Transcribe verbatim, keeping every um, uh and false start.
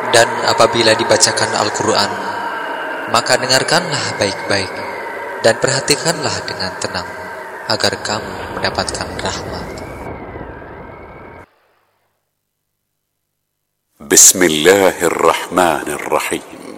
Dan apabila dibacakan Al-Quran, maka dengarkanlah baik-baik dan perhatikanlah dengan tenang, agar kamu mendapatkan rahmat. Bismillahirrahmanirrahim.